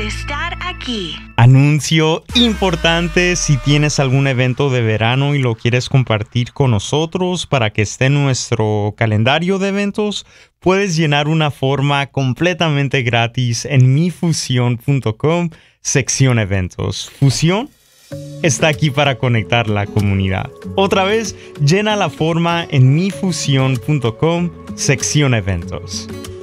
estar aquí. Anuncio importante: si tienes algún evento de verano y lo quieres compartir con nosotros para que esté en nuestro calendario de eventos, puedes llenar una forma completamente gratis en mifusión.com, sección eventos. Fusión está aquí para conectar la comunidad. Otra vez, llena la forma en mifusión.com, sección eventos.